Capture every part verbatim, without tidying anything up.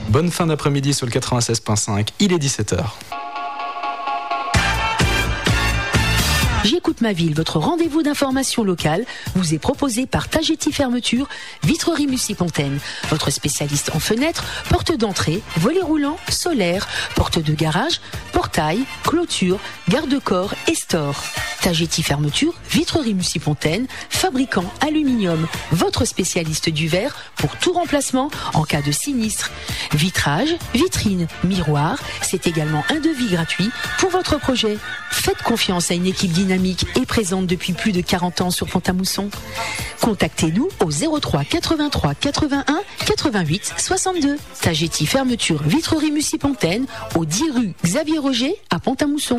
Bonne fin d'après-midi sur le quatre-vingt-seize virgule cinq, il est dix-sept heures. J'écoute ma ville, votre rendez-vous d'information locale vous est proposé par Tagetti Fermeture, Vitrerie Mussy-Pontaine. Votre spécialiste en fenêtres, porte d'entrée, volets roulants, solaires, porte de garage, portail, clôture, garde-corps et store. Tagetti Fermeture, Vitrerie Mussy-Pontaine, fabricant aluminium, votre spécialiste du verre pour tout remplacement en cas de sinistre. Vitrage, vitrine, miroir, c'est également un devis gratuit pour votre projet. Faites confiance à une équipe dynamique et présente depuis plus de quarante ans sur Pont-à-Mousson. Contactez-nous au zéro trois quatre-vingt-trois quatre-vingt-un quatre-vingt-huit soixante-deux. Tagetti Fermeture, Vitrerie Mussy-Pontaine, au dix rue Xavier Roger à Pont-à-Mousson.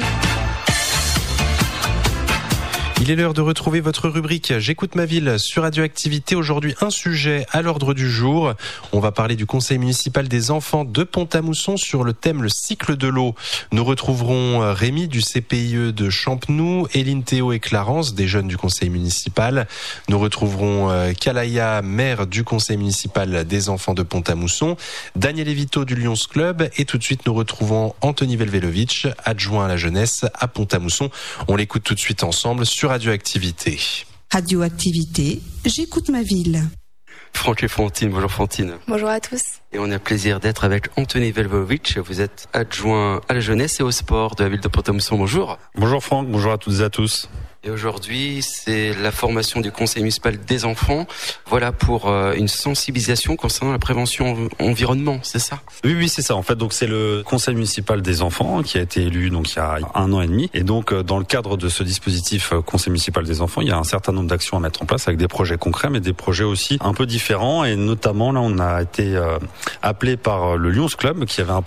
Il est l'heure de retrouver votre rubrique J'écoute ma ville sur Radioactivité. Aujourd'hui, un sujet à l'ordre du jour. On va parler du conseil municipal des enfants de Pont-à-Mousson sur le thème le cycle de l'eau. Nous retrouverons Rémi du C P I E de Champenoux, Éline, Théo et Clarence, des jeunes du conseil municipal. Nous retrouverons Kalaya, maire du conseil municipal des enfants de Pont-à-Mousson, Daniel Evito du Lions Club, et tout de suite nous retrouvons Anthony Velvelovitch, adjoint à la jeunesse à Pont-à-Mousson. On l'écoute tout de suite ensemble sur Radioactivité. Radioactivité, j'écoute ma ville. Franck et Fantine, bonjour Fantine. Bonjour à tous. Et on a plaisir d'être avec Anthony Velvelovitch. Vous êtes adjoint à la jeunesse et au sport de la ville de Pont-à-Mousson. Bonjour. Bonjour Franck, bonjour à toutes et à tous. Et aujourd'hui, c'est la formation du conseil municipal des enfants. Voilà pour euh, une sensibilisation concernant la prévention environnement, c'est ça ? Oui, oui, c'est ça. En fait, donc c'est le conseil municipal des enfants qui a été élu donc il y a un an et demi. Et donc, dans le cadre de ce dispositif conseil municipal des enfants, il y a un certain nombre d'actions à mettre en place avec des projets concrets, mais des projets aussi un peu différents. Et notamment, là, on a été euh, appelé par le Lions Club qui avait un